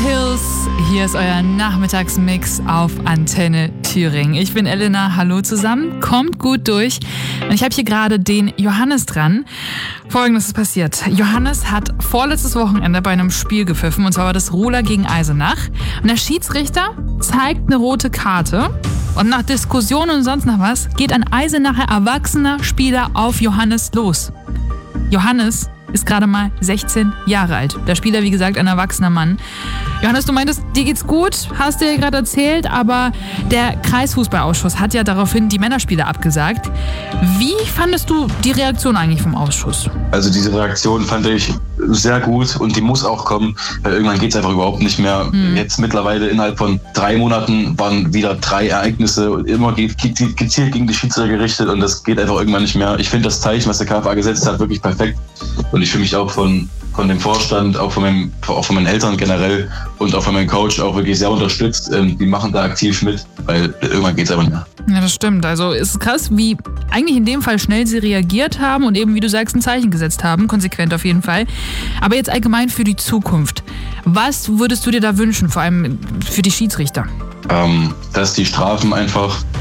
Hills, hier ist euer Nachmittagsmix auf Antenne Thüringen. Ich bin Elena, hallo zusammen, kommt gut durch. Und ich habe hier gerade den Johannes dran. Folgendes ist passiert. Johannes hat vorletztes Wochenende bei einem Spiel gepfiffen, und zwar war das Rohler gegen Eisenach. Und der Schiedsrichter zeigt eine rote Karte. Und nach Diskussion und sonst noch was geht ein Eisenacher erwachsener Spieler auf Johannes los. Johannes ist gerade mal 16 Jahre alt. Der Spieler, wie gesagt, ein erwachsener Mann. Johannes, du meintest, dir geht's gut, hast du ja gerade erzählt, aber der Kreisfußballausschuss hat ja daraufhin die Männerspiele abgesagt. Wie fandest du die Reaktion eigentlich vom Ausschuss? Also diese Reaktion fand ich sehr gut und die muss auch kommen, weil irgendwann geht's einfach überhaupt nicht mehr. Jetzt mittlerweile innerhalb von 3 Monaten waren wieder 3 Ereignisse, immer gezielt gegen die Schiedsrichter gerichtet, und das geht einfach irgendwann nicht mehr. Ich finde das Zeichen, was der KFA gesetzt hat, wirklich perfekt, und ich fühle mich auch von dem Vorstand, auch von meinen Eltern generell und auch von meinem Coach auch wirklich sehr unterstützt. Die machen da aktiv mit, weil irgendwann geht's einfach nicht mehr. Ja, das stimmt. Also es ist krass, wie eigentlich in dem Fall schnell sie reagiert haben und eben, wie du sagst, ein Zeichen gesetzt haben. Konsequent auf jeden Fall. Aber jetzt allgemein für die Zukunft. Was würdest du dir da wünschen, vor allem für die Schiedsrichter? Dass die Strafen einfach